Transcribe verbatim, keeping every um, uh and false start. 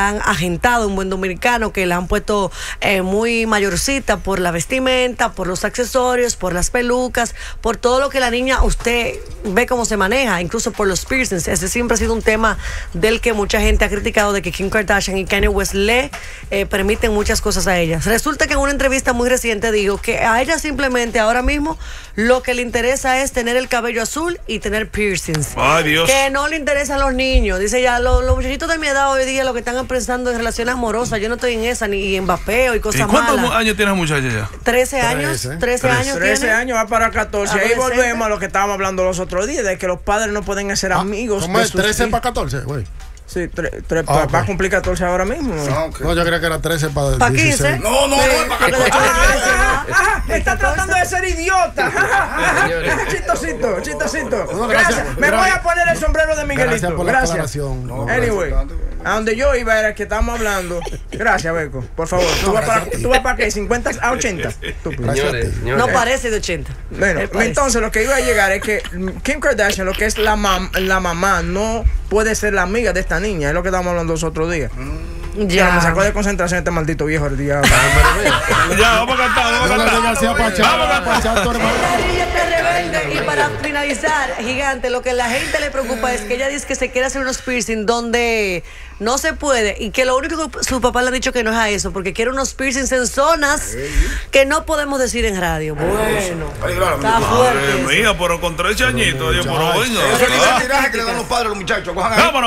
han agentado un buen dominicano, que la han puesto eh, muy mayorcita por la vestimenta, por los accesorios, por las pelucas, por todo lo que la niña, usted ve cómo se maneja, incluso por los piercings. Ese siempre ha sido un tema del que mucha gente ha criticado, de que Kim Kardashian y Kanye West le eh, permiten muchas cosas a ellas. Resulta que en una entrevista muy reciente dijo que a ella simplemente ahora mismo lo que le interesa es tener el cabello azul y tener piercings. Ay, Dios. Que no le interesan los niños. Dice ya, los, los muchachitos de mi edad hoy día lo que están pensando en relaciones amorosas. Yo no estoy en esa, ni en vapeo y cosas ¿Y cuántos malas. años tiene la muchacha ya? trece años. trece años. trece años, va para catorce. Ahí volvemos a lo que estábamos hablando los otros días, de que los padres no pueden ser ah, amigos. ¿Cómo es? trece para catorce, güey. Sí, tre, tre, ah, va okay. a cumplir catorce ahora mismo. Ah, okay. No, yo creía que era trece para ¿Pa quince? No, no, sí, no, para catorce. Ah, ah, está tratando de ser idiota. Chistosito, chistosito. No, gracias. gracias. Me voy a poner el sombrero de Miguelito. Gracias por la gracias. aclaración. No, anyway, a donde yo iba era que estábamos hablando. Gracias, Beco. Por favor, ¿tú vas para, ¿tú vas para qué? ¿cincuenta a ochenta? Señores, señores. No parece de ochenta. Bueno, entonces lo que iba a llegar es que Kim Kardashian, lo que es la, mam la mamá, no puede ser la amiga de esta niña. Es lo que estábamos hablando los otros días. Ya. Pero me sacó de concentración este maldito viejo el día. Ya, vamos a cantar, vamos a cantar. Y para finalizar, Gigante, lo que a la gente le preocupa es que ella dice que se quiere hacer unos piercing donde no se puede, y que lo único que su papá le ha dicho que no es a eso, porque quiere unos piercings en zonas que no podemos decir en radio. Bueno, está fuerte. Madre mía, pero con trece añitos, Dios, pero venga. Eso es el tiraje que le dan los padres a los muchachos. Vámonos.